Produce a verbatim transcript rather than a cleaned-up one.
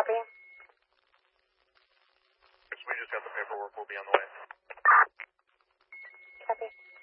Copy. We just got the paperwork. We'll be on the way. Copy.